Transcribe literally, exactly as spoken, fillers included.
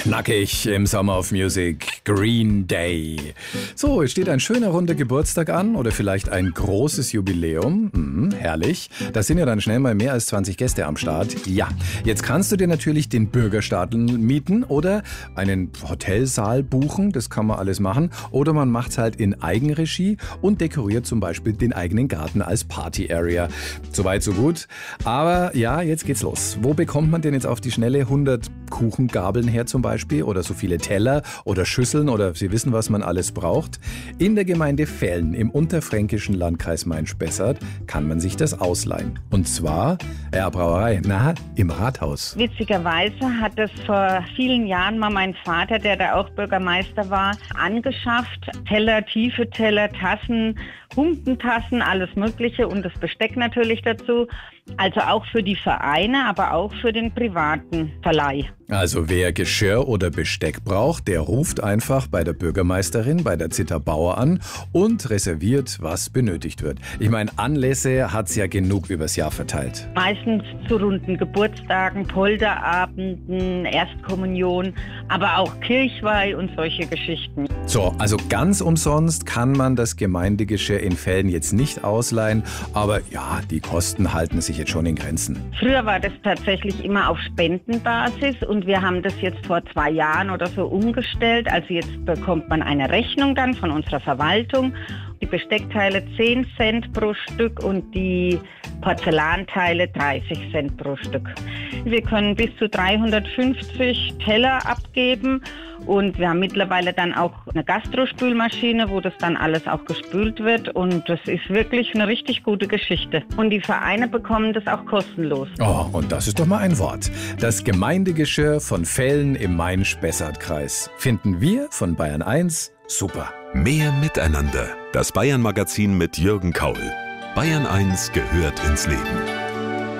Knackig im Summer of Music, Green Day. So, es steht ein schöner runder Geburtstag an oder vielleicht ein großes Jubiläum. Hm, herrlich. Da sind ja dann schnell mal mehr als zwanzig Gäste am Start. Ja, jetzt kannst du dir natürlich den Bürgerstadl mieten oder einen Hotelsaal buchen. Das kann man alles machen. Oder man macht es halt in Eigenregie und dekoriert zum Beispiel den eigenen Garten als Party-Area. Soweit, so gut. Aber ja, jetzt geht's los. Wo bekommt man denn jetzt auf die schnelle hundert Kuchengabeln her zum Beispiel oder so viele Teller oder Schüsseln oder Sie wissen, was man alles braucht? In der Gemeinde Vellen im unterfränkischen Landkreis Main-Spessart kann man sich das ausleihen. Und zwar, ja, Brauerei, na, im Rathaus. Witzigerweise hat es vor vielen Jahren mal mein Vater, der da auch Bürgermeister war, angeschafft. Teller, tiefe Teller, Tassen, Humpentassen, alles Mögliche und das Besteck natürlich dazu. Also auch für die Vereine, aber auch für den privaten Verleih. Also wer Geschirr oder Besteck braucht, der ruft einfach bei der Bürgermeisterin, bei der Zita Bauer an und reserviert, was benötigt wird. Ich meine, Anlässe hat es ja genug übers Jahr verteilt. Meistens zu runden Geburtstagen, Polterabenden, Erstkommunion, aber auch Kirchweih und solche Geschichten. So, also ganz umsonst kann man das Gemeindegeschirr in Vellen jetzt nicht ausleihen, aber ja, die Kosten halten sich jetzt schon in Grenzen. Früher war das tatsächlich immer auf Spendenbasis und wir haben das jetzt vor zwei Jahren oder so umgestellt. Also jetzt bekommt man eine Rechnung dann von unserer Verwaltung. Die Besteckteile zehn Cent pro Stück und die Porzellanteile dreißig Cent pro Stück. Wir können bis zu dreihundertfünfzig Teller abgeben und wir haben mittlerweile dann auch eine Gastrospülmaschine, wo das dann alles auch gespült wird und das ist wirklich eine richtig gute Geschichte. Und die Vereine bekommen das auch kostenlos. Oh, und das ist doch mal ein Wort. Das Gemeindegeschirr von Vellen im Main-Spessart-Kreis finden wir von Bayern eins super. Mehr Miteinander. Das Bayern-Magazin mit Jürgen Kaul. Bayern eins gehört ins Leben.